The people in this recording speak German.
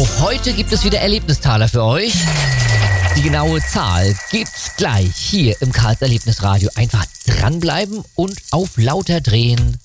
Auch heute gibt es wieder Erlebnistaler für euch. Die genaue Zahl gibt's gleich hier im Karls Erlebnisradio. Einfach dranbleiben und auf lauter drehen.